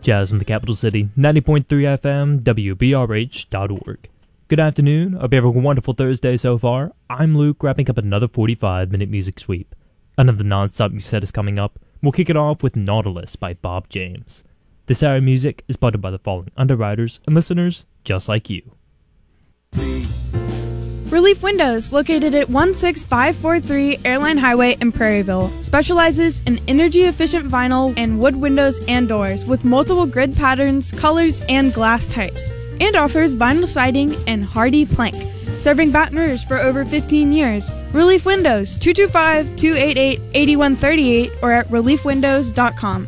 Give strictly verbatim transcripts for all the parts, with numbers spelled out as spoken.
Jazz from the capital city, ninety point three F M, W B R H dot org. Good afternoon, hope you have a wonderful Thursday so far. I'm Luke, wrapping up another forty-five minute music sweep. Another non-stop music set is coming up. We'll kick it off with Nautilus by Bob James. This hour of music is buttered by the following underwriters and listeners just like you. Relief Windows, located at one six five four three Airline Highway in Prairieville, specializes in energy-efficient vinyl and wood windows and doors with multiple grid patterns, colors, and glass types, and offers vinyl siding and hardy plank. Serving Baton Rouge for over fifteen years. Relief Windows, two two five, two eight eight, eight one three eight or at relief windows dot com.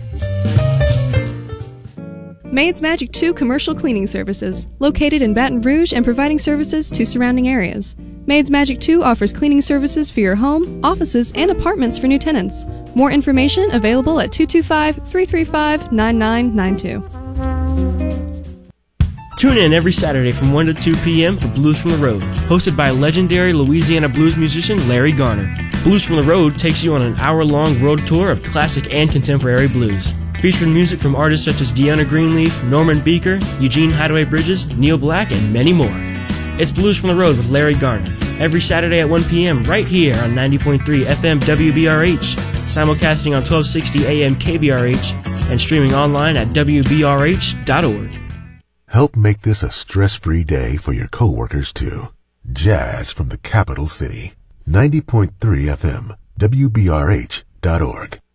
Maids Magic two Commercial Cleaning Services, located in Baton Rouge and providing services to surrounding areas. Maids Magic two offers cleaning services for your home, offices, and apartments for new tenants. More information available at two two five, three three five, nine nine nine two. Tune in every Saturday from one to two p.m. for Blues from the Road, hosted by legendary Louisiana blues musician Larry Garner. Blues from the Road takes you on an hour-long road tour of classic and contemporary blues, featuring music from artists such as Deanna Greenleaf, Norman Beaker, Eugene Hideaway Bridges, Neil Black, and many more. It's Blues from the Road with Larry Garner, every Saturday at one p.m. right here on ninety point three F M W B R H, simulcasting on twelve sixty A M K B R H, and streaming online at W B R H dot org. Help make this a stress-free day for your coworkers too. Jazz from the capital city, ninety point three F M W B R H dot org.